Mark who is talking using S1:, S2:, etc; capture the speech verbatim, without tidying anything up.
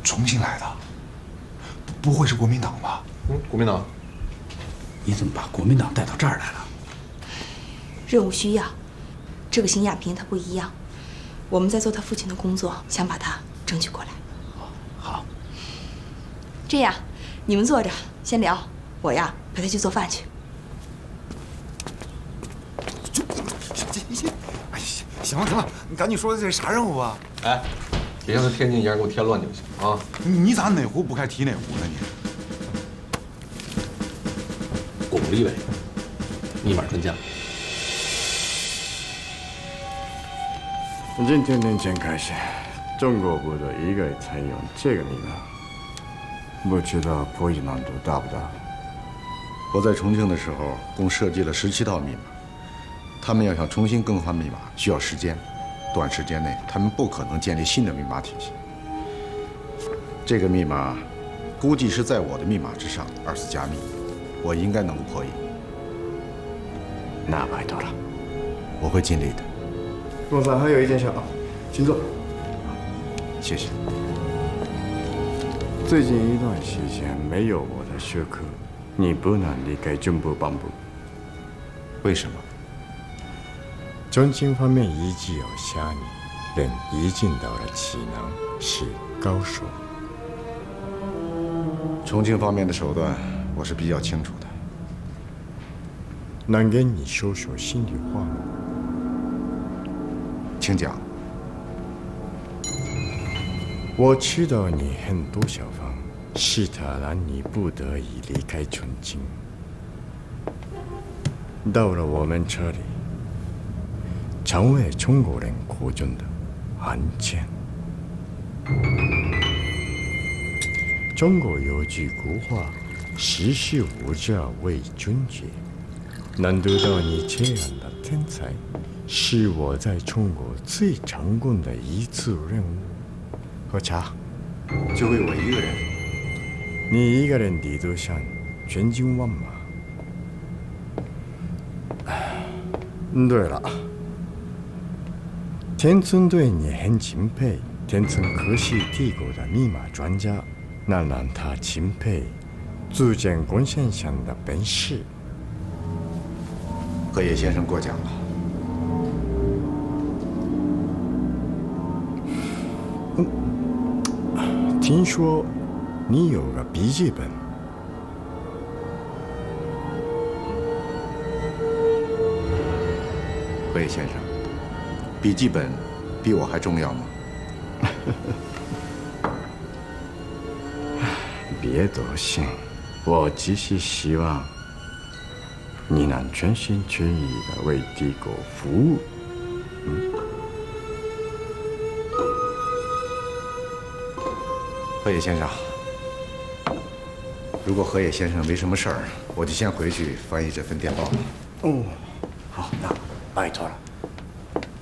S1: 重庆来的，不会是国民党吧？
S2: 嗯，国民党。
S3: 你怎么把国民党带到这儿来了？
S4: 任务需要，这个邢亚平他不一样，我们在做他父亲的工作，想把他争取过来。
S3: 好，
S4: 这样，你们坐着先聊，我呀陪他去做饭去。
S1: 行了行了，你赶紧说这是啥任务啊？
S2: 哎，别像是天津一样给我添乱就行啊！
S1: 你你咋哪壶不开提哪壶呢你？
S2: 巩立伟，密码专家。
S5: 从今天年前开始，中国部队一概采用这个密码，不知道破译难度大不大？
S6: 我在重庆的时候，共设计了十七套密码。 他们要想重新更换密码，需要时间。短时间内，他们不可能建立新的密码体系。这个密码，估计是在我的密码之上，二次加密，我应该能够破译。
S5: 那拜托了，
S6: 我会尽力的。
S5: 陆总还有一件事啊，请坐。
S6: 谢谢。
S5: 最近一段时间没有我的许可，你不能离开军部本部。
S6: 为什么？
S5: 重庆方面一直有下你，人已经到了济南，是高手。
S6: 重庆方面的手段，我是比较清楚的。
S5: 能跟你说说心里话吗？
S6: 请讲。
S5: 我知道你很多想法，是他让你不得已离开重庆，到了我们这里。 成为中国人口中的汉奸。中国有句古话：“识时务者为俊杰。”能得到你这样的天才，是我在中国最成功的一次任务。喝茶。
S6: 就为我一个人？
S5: 你一个人抵得上全军万马。嗯，对了。 天村对你很钦佩，天村可是帝国的密码专家，那让他钦佩组建共产党的本事。
S6: 河野先生过奖了。
S5: 嗯，听说你有个笔记本。
S6: 河野先生。 笔记本比我还重要吗？
S5: 别多心，我只是希望你能全心全意的为帝国服务。嗯。
S6: 河野先生，如果河野先生没什么事儿，我就先回去翻译这份电报了。
S3: 哦，好，那拜托了。